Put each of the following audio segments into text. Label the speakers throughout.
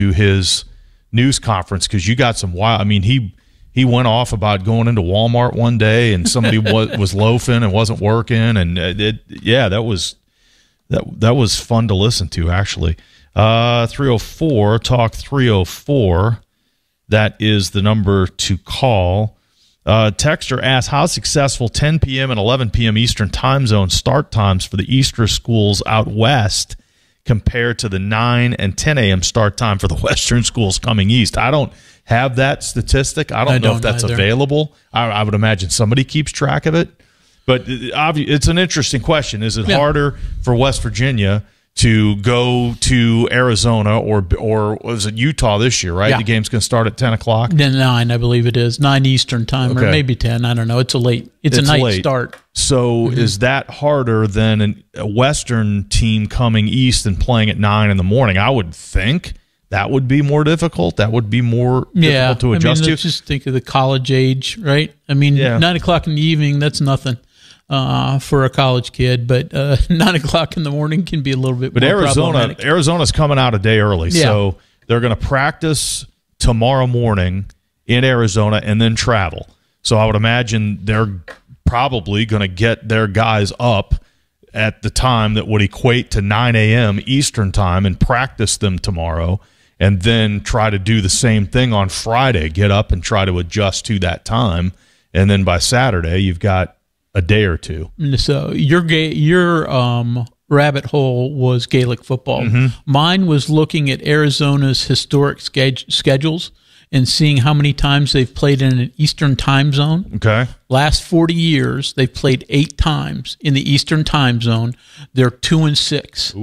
Speaker 1: to his news conference because you got some wild. I mean, he went off about going into Walmart one day and somebody was loafing and wasn't working, and that was fun to listen to actually. 304 talk 304. That is the number to call. Texter asks, how successful 10 p.m. and 11 p.m. Eastern time zone start times for the Eastern schools out west compared to the 9 and 10 a.m. start time for the Western schools coming east? I don't have that statistic. I don't know if that's available. I would imagine somebody keeps track of it. But it's an interesting question. Is it harder for West Virginia to go to Arizona or was it Utah this year, right?
Speaker 2: Yeah.
Speaker 1: The game's going to start at 10 o'clock?
Speaker 2: 9, I believe it is. 9 Eastern time, or maybe 10. I don't know. It's a night
Speaker 1: late
Speaker 2: start.
Speaker 1: So is that harder than a Western team coming east and playing at 9 in the morning? I would think that would be more difficult. That would be more difficult to adjust to.
Speaker 2: Let's just think of the college age, right? I mean, 9 o'clock in the evening, that's nothing. For a college kid, but 9 o'clock in the morning can be a little bit more problematic.
Speaker 1: Arizona's coming out a day early, so they're going to practice tomorrow morning in Arizona and then travel. So I would imagine they're probably going to get their guys up at the time that would equate to 9 a.m. Eastern time and practice them tomorrow, and then try to do the same thing on Friday, get up and try to adjust to that time, and then by Saturday you've got a day or two.
Speaker 2: So your rabbit hole was Gaelic football. Mm-hmm. Mine was looking at Arizona's historic schedules and seeing how many times they've played in an Eastern time zone.
Speaker 1: Okay.
Speaker 2: Last 40 years, they've played 8 times in the Eastern time zone. They're 2-6.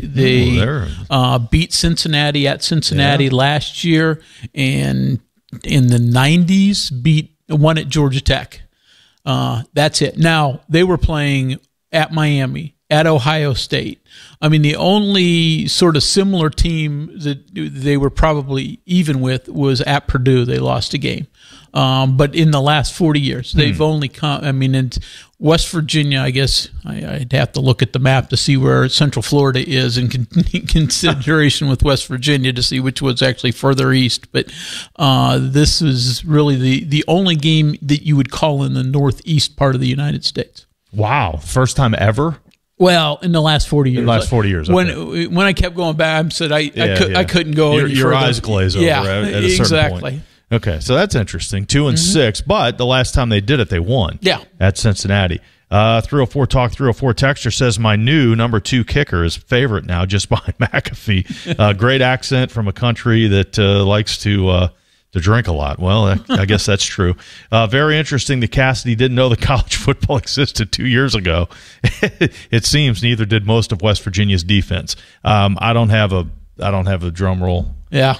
Speaker 2: They beat Cincinnati at Cincinnati last year, and in the 90s won at Georgia Tech. That's it. Now, they were playing at Miami, at Ohio State. I mean, the only sort of similar team that they were probably even with was at Purdue. They lost a game. But in the last 40 years, they've only come. I mean, in West Virginia, I guess I'd have to look at the map to see where Central Florida is in consideration with West Virginia to see which was actually further east. But this is really the only game that you would call in the northeast part of the United States.
Speaker 1: Wow. First time ever?
Speaker 2: Well, in the last 40 years.
Speaker 1: In the last 40 years.
Speaker 2: Okay. When I kept going back, I said I couldn't go any further.
Speaker 1: Your eyes glaze over at a certain point. Okay, so that's interesting. 2-6, but the last time they did it, they won.
Speaker 2: Yeah.
Speaker 1: At Cincinnati. 304 talk 304 texter says my new number 2 kicker is favorite now, just behind McAfee. Great accent from a country that likes to drink a lot. Well, I guess that's true. Very interesting that Cassidy didn't know that college football existed 2 years ago. It seems neither did most of West Virginia's defense. I don't have a drum roll.
Speaker 2: Yeah.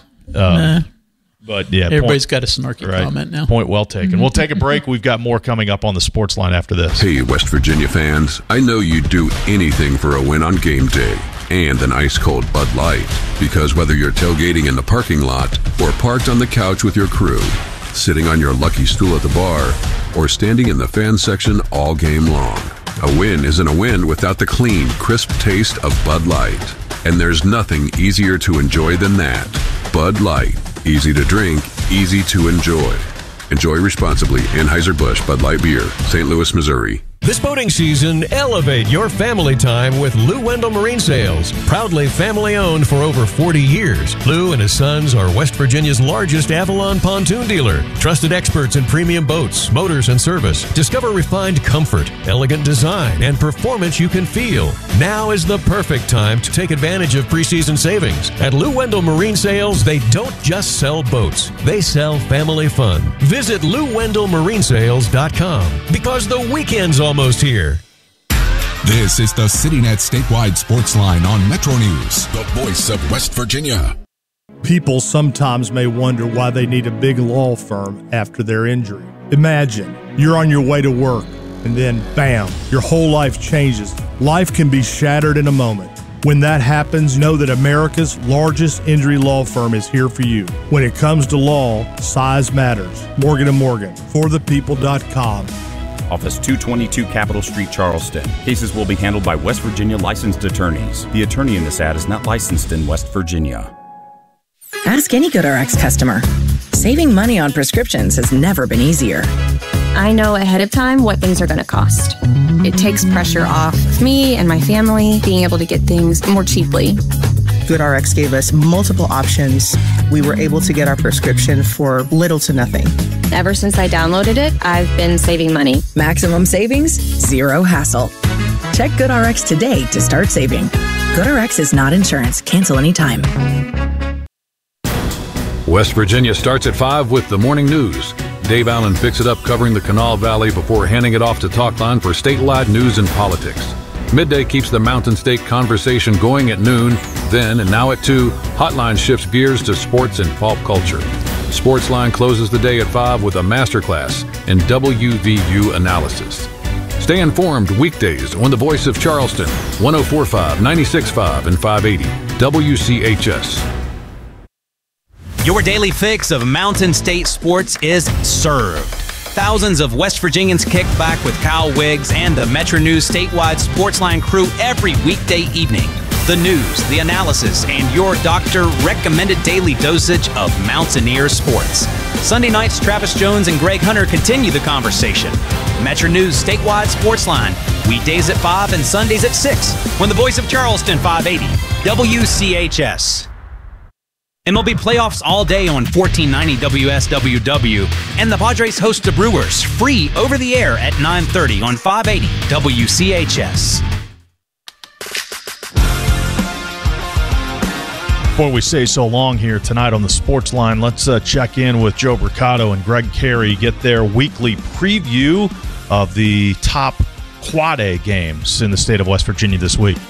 Speaker 1: But yeah,
Speaker 2: everybody's got a snarky comment now.
Speaker 1: Point well taken. We'll take a break. We've got more coming up on the Sports Line after this.
Speaker 3: Hey, West Virginia fans, I know you'd do anything for a win on game day and an ice-cold Bud Light. Because whether you're tailgating in the parking lot or parked on the couch with your crew, sitting on your lucky stool at the bar, or standing in the fan section all game long, a win isn't a win without the clean, crisp taste of Bud Light. And there's nothing easier to enjoy than that. Bud Light. Easy to drink, easy to enjoy. Enjoy responsibly. Anheuser-Busch Bud Light Beer, St. Louis, Missouri.
Speaker 4: This boating season, elevate your family time with Lou Wendell Marine Sales. Proudly family-owned for over 40 years, Lou and his sons are West Virginia's largest Avalon pontoon dealer. Trusted experts in premium boats, motors, and service. Discover refined comfort, elegant design, and performance you can feel. Now is the perfect time to take advantage of preseason savings. At Lou Wendell Marine Sales, they don't just sell boats. They sell family fun. Visit LouWendellMarineSales.com because the weekend's almost here.
Speaker 5: This is the CityNet statewide sports line on Metro News, the voice of West Virginia.
Speaker 6: People sometimes may wonder why they need a big law firm after their injury. Imagine you're on your way to work and then, bam, your whole life changes. Life can be shattered in a moment. When that happens, know that America's largest injury law firm is here for you. When it comes to law, size matters. Morgan & Morgan, forthepeople.com.
Speaker 7: Office 222 Capitol Street, Charleston. Cases will be handled by West Virginia licensed attorneys. The attorney in this ad is not licensed in West Virginia.
Speaker 8: Ask any GoodRx customer. Saving money on prescriptions has never been easier.
Speaker 9: I know ahead of time what things are going to cost. It takes pressure off of me and my family being able to get things more cheaply.
Speaker 10: GoodRx gave us multiple options. We were able to get our prescription for little to nothing.
Speaker 9: Ever since I downloaded it, I've been saving money.
Speaker 8: Maximum savings, zero hassle. Check GoodRx today to start saving. GoodRx is not insurance. Cancel anytime.
Speaker 3: West Virginia starts at 5 with the morning news. Dave Allen picks it up covering the Kanawha Valley before handing it off to Talkline for statewide news and politics. Midday keeps the Mountain State conversation going at noon. Then, and now at 2, Hotline shifts gears to sports and pop culture. Sportsline closes the day at 5 with a masterclass in WVU analysis. Stay informed weekdays on the Voice of Charleston, 104.5, 96.5, and 580 WCHS.
Speaker 11: Your daily fix of Mountain State sports is served. Thousands of West Virginians kick back with Kyle Wiggs and the Metro News statewide Sportsline crew every weekday evening. The news, the analysis, and your doctor-recommended daily dosage of Mountaineer sports. Sunday nights, Travis Jones and Greg Hunter continue the conversation. Metro News statewide Sportsline, weekdays at 5 and Sundays at 6, when the Voice of Charleston 580, WCHS. MLB playoffs all day on 1490 WSWW, and the Padres host the Brewers free over the air at 9:30 on 580 WCHS.
Speaker 1: Before we say so long here tonight on the Sports Line, let's check in with Joe Mercado and Greg Carey, get their weekly preview of the top Quad A games in the state of West Virginia this week.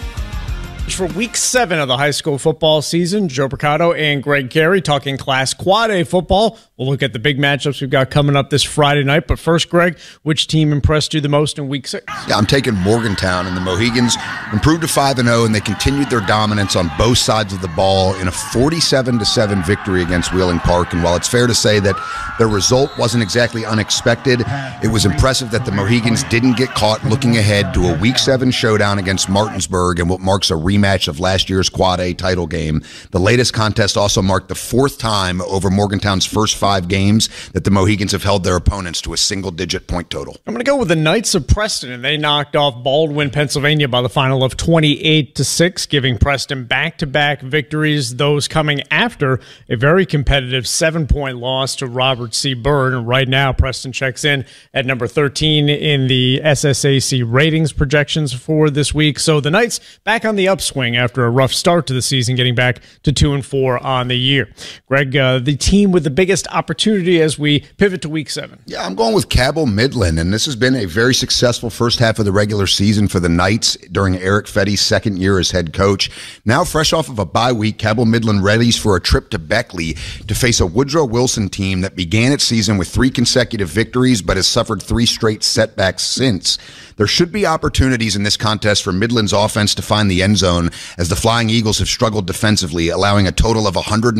Speaker 12: For Week 7 of the high school football season, Joe Mercado and Greg Carey talking Class Quad A football. We'll look at the big matchups we've got coming up this Friday night. But first, Greg, which team impressed you the most in Week 6?
Speaker 13: Yeah, I'm taking Morgantown, and the Mohegans improved to 5-0, and they continued their dominance on both sides of the ball in a 47-7 victory against Wheeling Park. And while it's fair to say that their result wasn't exactly unexpected, it was impressive that the Mohegans didn't get caught looking ahead to a Week 7 showdown against Martinsburg and what marks a rematch of last year's Quad A title game. The latest contest also marked the 4th time over Morgantown's first 5 games that the Mohegans have held their opponents to a single-digit point total.
Speaker 12: I'm going to go with the Knights of Preston, and they knocked off Baldwin, Pennsylvania by the final of 28-6, giving Preston back-to-back victories, those coming after a very competitive 7-point loss to Robert C. Byrd. And right now, Preston checks in at number 13 in the SSAC ratings projections for this week. So the Knights back on the upswing after a rough start to the season, getting back to 2-4 on the year. Greg, the team with the biggest opportunity as we pivot to Week 7.
Speaker 13: Yeah, I'm going with Cabell Midland, and this has been a very successful first half of the regular season for the Knights during Eric Fetty's second year as head coach. Now, fresh off of a bye week, Cabell Midland readies for a trip to Beckley to face a Woodrow Wilson team that began its season with 3 consecutive victories but has suffered 3 straight setbacks since. There should be opportunities in this contest for Midland's offense to find the end zone, as the Flying Eagles have struggled defensively, allowing a total of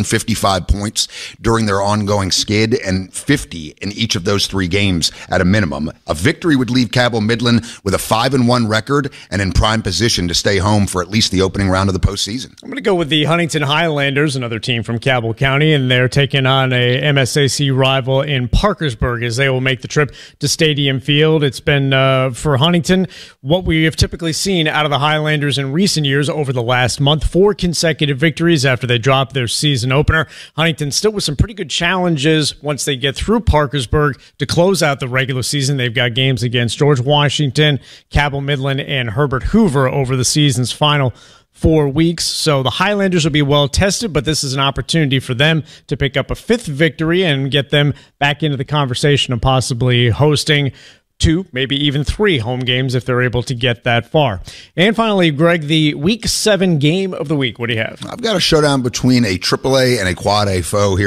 Speaker 13: 155 points during their ongoing skid and 50 in each of those 3 games at a minimum. A victory would leave Cabell Midland with a 5-1 record and in prime position to stay home for at least the opening round of the postseason.
Speaker 12: I'm going to go with the Huntington Highlanders, another team from Cabell County, and they're taking on a MSAC rival in Parkersburg as they will make the trip to Stadium Field. It's been, for Huntington, what we have typically seen out of the Highlanders in recent years over the last month. 4 consecutive victories after they dropped their season opener. Huntington still with some pretty good challenges once they get through Parkersburg to close out the regular season. They've got games against George Washington, Cabell Midland, and Herbert Hoover over the season's final 4 weeks. So the Highlanders will be well tested, but this is an opportunity for them to pick up a 5th victory and get them back into the conversation of possibly hosting 2, maybe even 3 home games if they're able to get that far. And finally, Greg, the Week 7 game of the week. What do you have?
Speaker 13: I've got a showdown between a AAA and a Quad A foe here.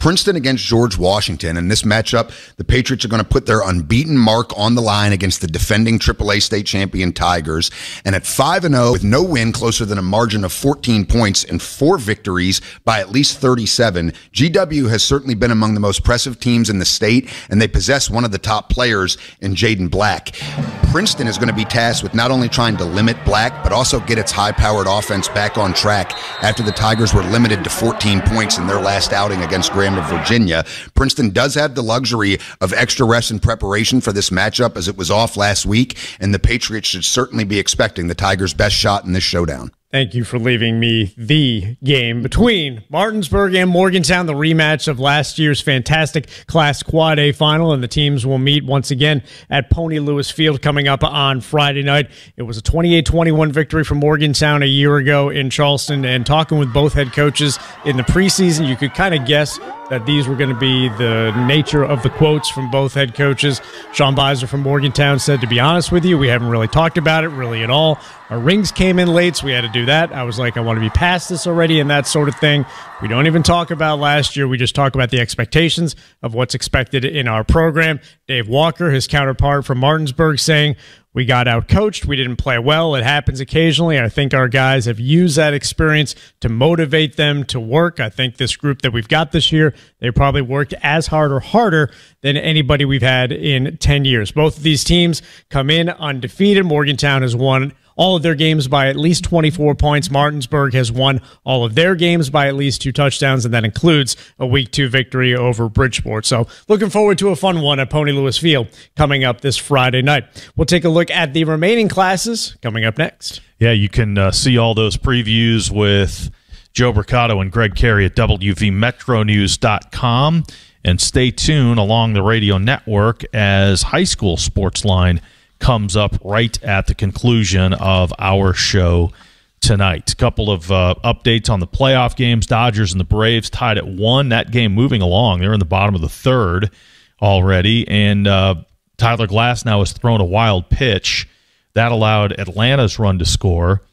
Speaker 13: Princeton against George Washington. In this matchup, the Patriots are going to put their unbeaten mark on the line against the defending AAA state champion Tigers. And at 5-0, with no win closer than a margin of 14 points and 4 victories by at least 37, GW has certainly been among the most impressive teams in the state, and they possess one of the top players in Jaden Black. Princeton is going to be tasked with not only trying to limit Black, but also get its high-powered offense back on track after the Tigers were limited to 14 points in their last outing against Graham of Virginia. Princeton does have the luxury of extra rest in preparation for this matchup, as it was off last week, and the Patriots should certainly be expecting the Tigers' best shot in this showdown.
Speaker 12: Thank you for leaving me the game between Martinsburg and Morgantown, the rematch of last year's fantastic Class Quad A final, and the teams will meet once again at Pony Lewis Field coming up on Friday night. It was a 28-21 victory for Morgantown a year ago in Charleston, and talking with both head coaches in the preseason, you could kind of guess that these were going to be the nature of the quotes from both head coaches. Sean Beiser from Morgantown said, to be honest with you, we haven't really talked about it really at all. Our rings came in late, so we had to do that. I was like, I want to be past this already and that sort of thing. We don't even talk about last year. We just talk about the expectations of what's expected in our program. Dave Walker, his counterpart from Martinsburg, saying, we got out-coached. We didn't play well. It happens occasionally. I think our guys have used that experience to motivate them to work. I think this group that we've got this year, they probably worked as hard or harder than anybody we've had in 10 years. Both of these teams come in undefeated. Morgantown has won all of their games by at least 24 points. Martinsburg has won all of their games by at least 2 touchdowns, and that includes a Week 2 victory over Bridgeport. So looking forward to a fun one at Pony Lewis Field coming up this Friday night. We'll take a look at the remaining classes coming up next.
Speaker 1: Yeah, you can see all those previews with Joe Mercado and Greg Carey at WVMetroNews.com. And stay tuned along the radio network as High School Sportsline comes up right at the conclusion of our show tonight. A couple of updates on the playoff games. Dodgers and the Braves tied at 1. That game moving along. They're in the bottom of the third already. And Tyler Glasnow has thrown a wild pitch. That allowed Atlanta's run to score.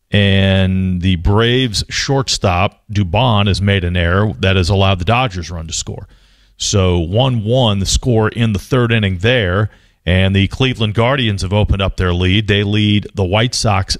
Speaker 1: And the Braves shortstop, Dubon, has made an error that has allowed the Dodgers run to score. So 1-1, the score in the third inning there. And the Cleveland Guardians have opened up their lead. They lead the White Sox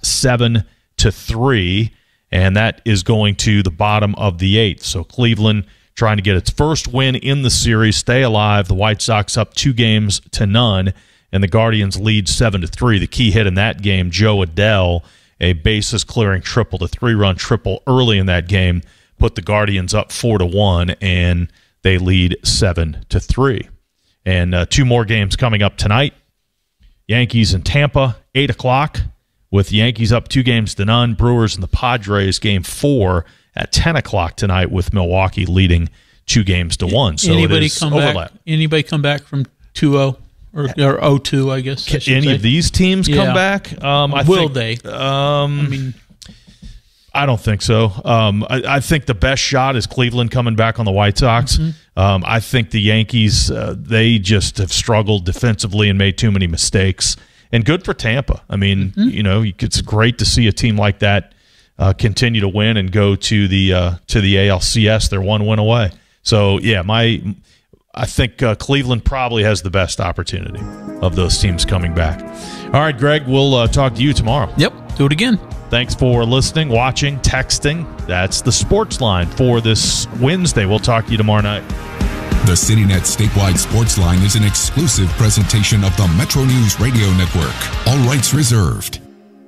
Speaker 1: 7-3, and that is going to the bottom of the 8th. So Cleveland trying to get its first win in the series, stay alive. The White Sox up 2-0, and the Guardians lead 7-3. The key hit in that game, Joe Adell, a bases-clearing triple, the 3-run triple early in that game, put the Guardians up 4-1, and they lead 7-3. And 2 more games coming up tonight. Yankees and Tampa, 8 o'clock, with the Yankees up 2-0. Brewers and the Padres, Game 4 at 10 o'clock tonight, with Milwaukee leading 2-1. So
Speaker 2: anybody
Speaker 1: it is
Speaker 2: come
Speaker 1: overlap.
Speaker 2: Back? Anybody come back from 2-0 or 0-2? I guess.
Speaker 1: Can any of these teams come back?
Speaker 2: Will they?
Speaker 1: I mean, I don't think so. I think the best shot is Cleveland coming back on the White Sox. Mm-hmm. I think the Yankees, they just have struggled defensively and made too many mistakes. And good for Tampa. I mean, it's great to see a team like that continue to win and go to the ALCS. They're 1 win away. So, yeah, I think Cleveland probably has the best opportunity of those teams coming back. All right, Greg, we'll talk to you tomorrow.
Speaker 2: Yep, do it again.
Speaker 1: Thanks for listening, watching, texting. That's the Sports Line for this Wednesday. We'll talk to you tomorrow night.
Speaker 5: The CityNet Statewide Sports Line is an exclusive presentation of the Metro News Radio Network. All rights reserved.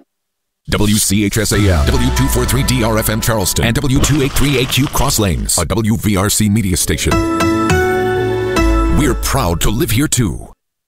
Speaker 14: WCHSAM, W243DRFM Charleston, and W283AQ Cross Lanes, a WVRC media station. We're proud to live here too.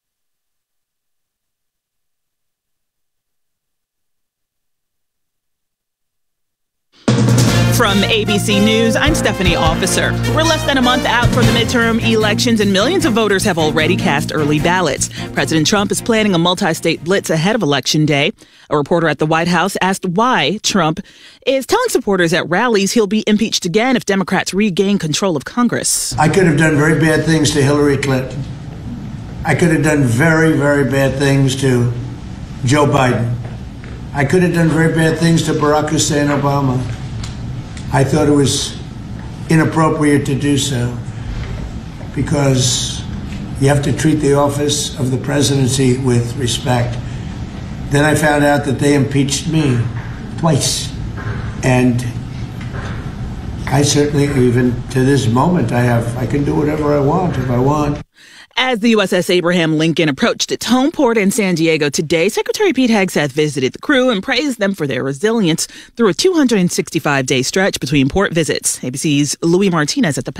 Speaker 15: From ABC News, I'm Stephanie Officer. We're less than a month out from the midterm elections, and millions of voters have already cast early ballots. President Trump is planning a multi-state blitz ahead of Election Day. A reporter at the White House asked why Trump is telling supporters at rallies he'll be impeached again if Democrats regain control of Congress.
Speaker 16: I could have done very bad things to Hillary Clinton. I could have done very, very bad things to Joe Biden. I could have done very bad things to Barack Hussein Obama. I thought it was inappropriate to do so. because you have to treat the office of the presidency with respect. Then I found out that they impeached me twice. And I certainly, even to this moment, I can do whatever I want if I want.
Speaker 15: As the USS Abraham Lincoln approached its home port in San Diego today, Secretary Pete Hegseth visited the crew and praised them for their resilience through a 265-day stretch between port visits. ABC's Louis Martinez at the